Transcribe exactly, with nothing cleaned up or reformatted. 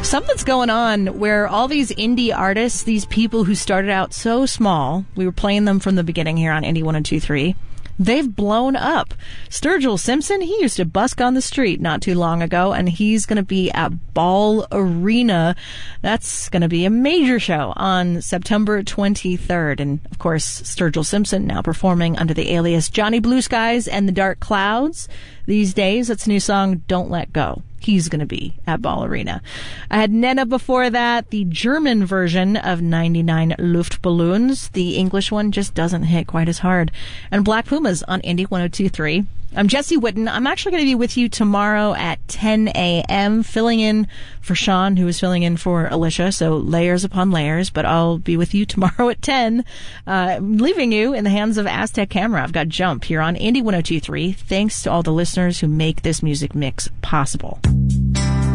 Something's going on where all these indie artists, these people who started out so small, we were playing them from the beginning here on Indie one oh two point three, they've blown up. Sturgill Simpson, he used to busk on the street not too long ago, and he's going to be at Ball Arena. That's going to be a major show on September twenty-third. And, of course, Sturgill Simpson now performing under the alias Johnny Blue Skies and the Dark Clouds. These days, it's a new song, Don't Let Go. He's going to be at Ball Arena. I had Nena before that, the German version of ninety-nine Luftballons. The English one just doesn't hit quite as hard. And Black Pumas on Indie one oh two point three. I'm Jesse Whitten. I'm actually going to be with you tomorrow at ten a.m., filling in for Sean, who is filling in for Alicia, so layers upon layers, but I'll be with you tomorrow at ten, uh, leaving you in the hands of Aztec Camera. I've got Jump here on Indie one oh two point three. Thanks to all the listeners who make this music mix possible.